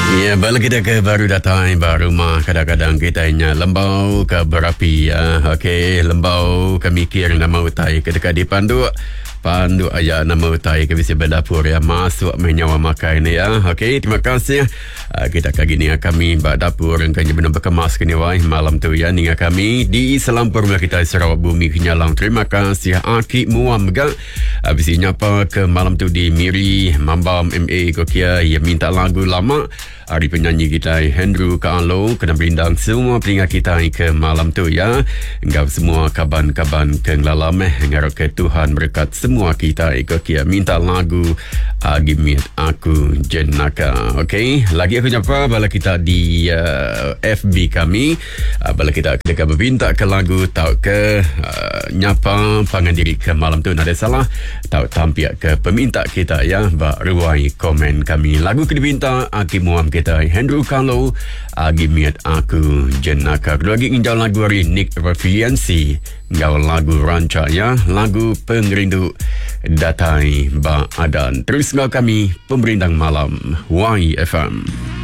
Ya, bala kita ke baru datang baru rumah kadang-kadang kita hanya lembau ke berapi ya. Okey, lembau ke mikir nama utai ketika dipandu ayah nama utai ke bisi berdapur ya masuk menyawa makan ni ya. Okey, terima kasih. Kita kali ni kami bak dapur kan benar berkemas kini wai malam tu ya ni kami di selampur kita Sarawak Bumi Kenyalang. Terima kasih Aki Muam ga. Habis nyapa ke malam tu di Miri Mambam MA Gokia ia minta lagu lama. Hari penyanyi kita Hendru Kaalo kena berindang semua pelingat kita ke malam tu ya. Engkau semua kaban-kaban ke lalam ngarap ke Tuhan berkat semua kita Gokia minta lagu Agimit Aku Jenaka. Okey, lagi aku nyapa bala kita di FB kami bala kita dekat berminta ke lagu tau ke nyapa pangandiri ke malam tu ada salah tau tampil ke peminta kita ya bak ruai komen kami lagu ke diminta Aki Muam kita Hendru Kaalo Agimit Aku Jenaka. Kedua lagi injau lagu hari Nick Refiansi ngau lagu ranca ya lagu pengerindu datai ba adan terus ngau kami pemerintah malam YFM.